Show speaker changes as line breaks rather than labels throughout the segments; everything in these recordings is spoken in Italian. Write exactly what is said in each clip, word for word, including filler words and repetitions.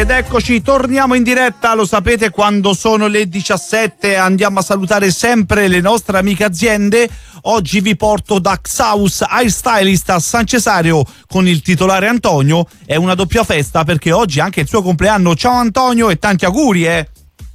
ed eccoci, torniamo in diretta, lo sapete, quando sono le diciassette andiamo a salutare sempre le nostre amiche aziende. Oggi vi porto da Xaus Hairstylist a San Cesario con il titolare Antonio. È una doppia festa perché oggi è anche il suo compleanno. Ciao Antonio e tanti auguri, eh!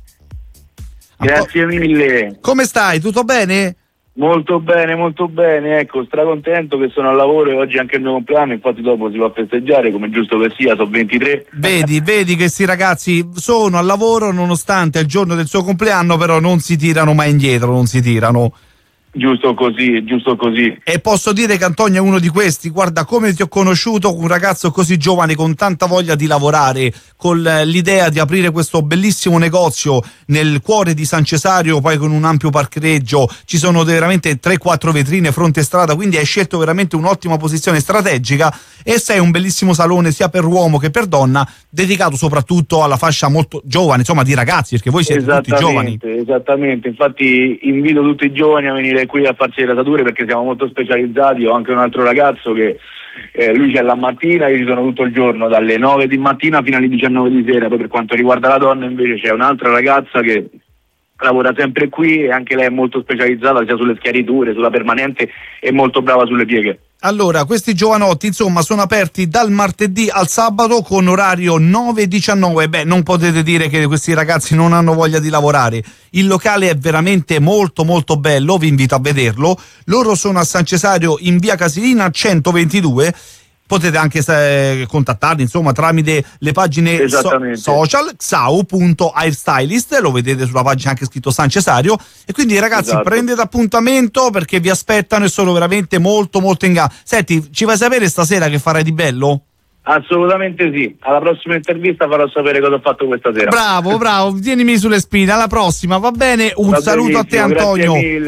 Grazie mille.
Come stai? Tutto bene?
Molto bene, molto bene, ecco, stracontento che sono al lavoro e oggi è anche il mio compleanno, infatti dopo si va a festeggiare come giusto che sia, sono ventitré.
Vedi, vedi che sti ragazzi sono al lavoro nonostante il giorno del suo compleanno, però non si tirano mai indietro, non si tirano.
Giusto così, giusto così.
E posso dire che Antonio è uno di questi. Guarda come ti ho conosciuto, un ragazzo così giovane con tanta voglia di lavorare, con l'idea di aprire questo bellissimo negozio nel cuore di San Cesario, poi con un ampio parcheggio, ci sono veramente tre quattro vetrine fronte strada, quindi hai scelto veramente un'ottima posizione strategica e sei un bellissimo salone sia per uomo che per donna, dedicato soprattutto alla fascia molto giovane, insomma di ragazzi, perché voi siete tutti giovani.
Esattamente, infatti invito tutti i giovani a venire qui a farci le rasature perché siamo molto specializzati. Ho anche un altro ragazzo che eh, lui c'è la mattina, io ci sono tutto il giorno dalle nove di mattina fino alle diciannove di sera. Poi per quanto riguarda la donna invece c'è un'altra ragazza che lavora sempre qui e anche lei è molto specializzata sia sulle schiariture, sulla permanente e molto brava sulle pieghe.
Allora, questi giovanotti insomma sono aperti dal martedì al sabato con orario nove diciannove. Beh, non potete dire che questi ragazzi non hanno voglia di lavorare. Il locale è veramente molto molto bello, vi invito a vederlo. Loro sono a San Cesario in via Casilina centoventidue. Potete anche eh, contattarli insomma tramite le pagine so- social xau punto hairstylist, lo vedete sulla pagina anche scritto San Cesario, e quindi ragazzi esatto. Prendete appuntamento perché vi aspettano e sono veramente molto molto in gamba. Senti, ci fai sapere stasera che farai di bello?
Assolutamente sì, alla prossima intervista farò sapere cosa ho fatto questa sera.
Bravo, bravo, tienimi sulle spine, alla prossima, va bene? Un
va
saluto a te Antonio.